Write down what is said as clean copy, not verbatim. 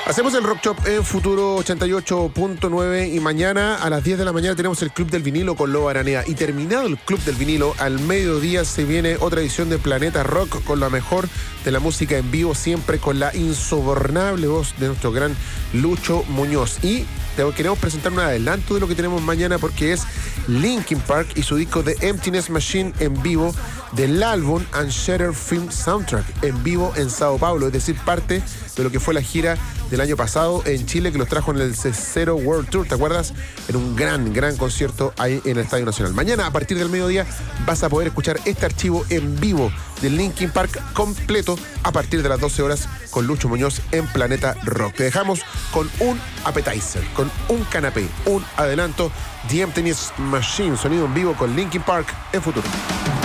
Hacemos el Rock Shop en Futuro 88.9 y mañana a las 10 de la mañana tenemos el Club del Vinilo con Lobo Aranea. Y terminado el Club del Vinilo, al mediodía se viene otra edición de Planeta Rock con lo mejor de la música en vivo, siempre con la insobornable voz de nuestro gran Lucho Muñoz. Y queremos presentar un adelanto de lo que tenemos mañana porque es Linkin Park y su disco The Emptiness Machine en vivo del álbum And Shattered Film Soundtrack en vivo en Sao Paulo, es decir, parte de lo que fue la gira del año pasado en Chile, que los trajo en el C0 World Tour, ¿te acuerdas? En un gran concierto ahí en el Estadio Nacional. Mañana, a partir del mediodía, vas a poder escuchar este archivo en vivo del Linkin Park completo a partir de las 12 horas con Lucho Muñoz en Planeta Rock. Te dejamos con un appetizer, con un canapé, un adelanto, The Emptiness Machine, sonido en vivo con Linkin Park en Futuro.